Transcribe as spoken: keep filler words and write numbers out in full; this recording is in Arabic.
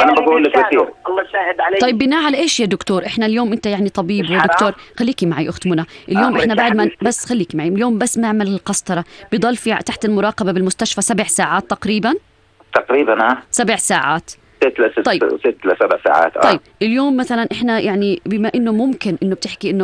انا بقول لك كثير. الله يسهل عليك. طيب بناء على ايش يا دكتور؟ احنا اليوم انت يعني طبيب ودكتور، خليكي معي اخت منى. اليوم احنا بعد ما بس خليكي معي، اليوم بس ما نعمل القسطره بضل في تحت المراقبه بالمستشفى سبع ساعات تقريبا تقريبا ها سبع ساعات ست لست طيب. ست لسبع ساعات. طيب اليوم مثلا احنا يعني بما انه ممكن انه بتحكي انه